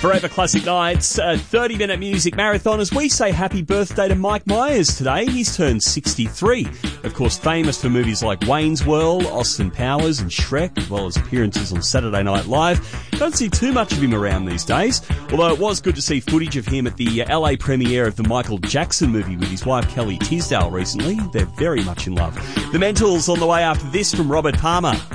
Forever Classic Nights, a 30-minute music marathon as we say happy birthday to Mike Myers today. He's turned 63. Of course, famous for movies like Wayne's World, Austin Powers and Shrek, as well as appearances on Saturday Night Live. Don't see too much of him around these days, although it was good to see footage of him at the LA premiere of the Michael Jackson movie with his wife Kelly Tisdale recently. They're very much in love. The Mentals on the way after this from Robert Palmer.